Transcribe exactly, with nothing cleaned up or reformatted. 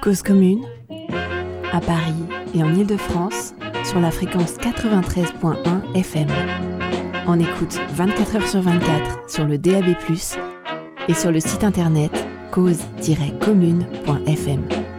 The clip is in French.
Cause commune, à Paris et en Île-de-France, sur la fréquence quatre-vingt-treize virgule un F M. En écoute vingt-quatre heures sur vingt-quatre sur le D A B plus, et sur le site internet cause tiret commune point F M.